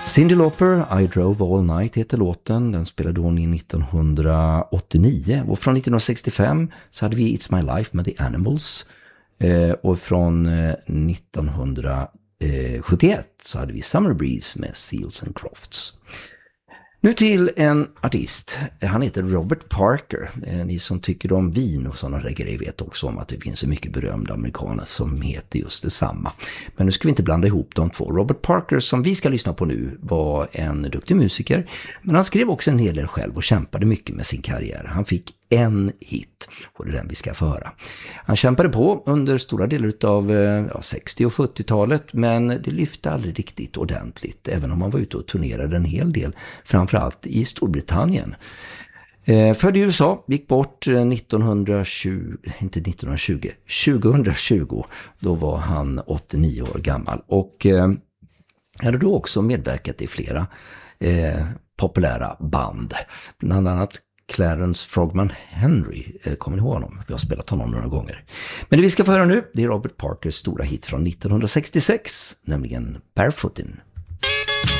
Cyndi Lauper, I Drove All Night heter låten. Den spelade hon i 1989. Och från 1965 så hade vi It's My Life med The Animals. Och från 1971 så hade vi Summer Breeze med Seals and Crofts. Nu till en artist. Han heter Robert Parker. Ni som tycker om vin och sådana grejer vet också om att det finns så mycket berömda amerikaner som heter just detsamma. Men nu ska vi inte blanda ihop de två. Robert Parker som vi ska lyssna på nu var en duktig musiker. Men han skrev också en hel del själv och kämpade mycket med sin karriär. Han fick en hit och det är den vi ska få höra. Han kämpade på under stora delar av 60- och 70-talet men det lyfte aldrig riktigt ordentligt även om han var ute och turnerade en hel del, framförallt i Storbritannien. Född i USA, gick bort 2020, då var han 89 år gammal och hade då också medverkat i flera populära band, bland annat Clarence Frogman Henry, kommer ni ihåg honom? Vi har spelat honom några gånger. Men det vi ska få höra nu, det är Robert Parkers stora hit från 1966, nämligen Barefootin'.